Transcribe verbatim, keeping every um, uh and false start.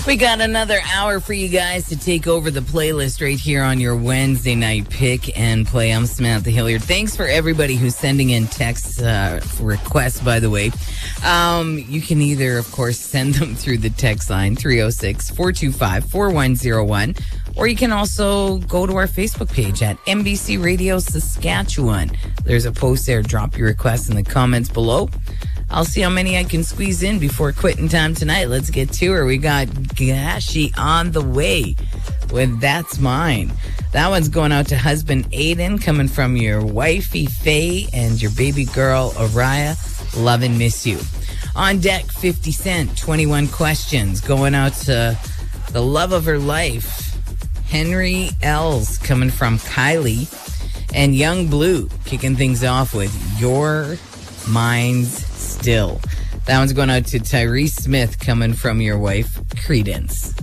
We got another hour for you guys to take over the playlist right here on your Wednesday night pick and play. I'm Samantha Hilliard. Thanks for everybody who's sending in text uh, requests, by the way. Um, you can either, of course, send them through the text line, three oh six, four two five, four one oh one, or you can also go to our Facebook page at M B C Radio Saskatchewan. There's a post there. Drop your requests in the comments below. I'll see how many I can squeeze in before quitting time tonight. Let's get to her. We got Gashi on the way with That's Mine. That one's going out to husband Aiden, coming from your wifey Faye and your baby girl Araya. Love and miss you. On deck, fifty Cent, twenty-one questions, going out to the love of her life, Henry Els, coming from Kylie. And Young Blue, kicking things off with Your Mind's Still. That one's going out to Tyrese Smith, coming from your wife, Credence.